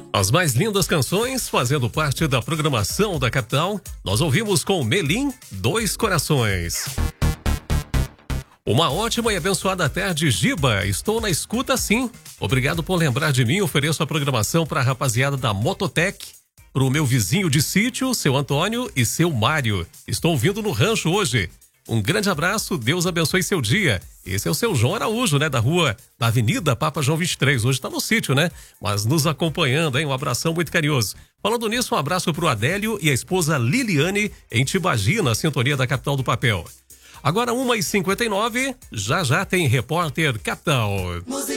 As mais lindas canções fazendo parte da programação da capital, nós ouvimos com Melim, Dois Corações. Uma ótima e abençoada tarde, Giba. Estou na escuta sim. Obrigado por lembrar de mim. Ofereço a programação para a rapaziada da Mototec, para o meu vizinho de sítio, seu Antônio e seu Mário. Estou ouvindo no rancho hoje. Um grande abraço, Deus abençoe seu dia. Esse é o seu João Araújo, né? Da Avenida Papa João 23. Hoje está no sítio, né? Mas nos acompanhando, hein? Um abração muito carinhoso. Falando nisso, um abraço pro Adélio e a esposa Liliane em Tibagi, na sintonia da Capital do Papel. Agora 1h59, já tem Repórter Capital.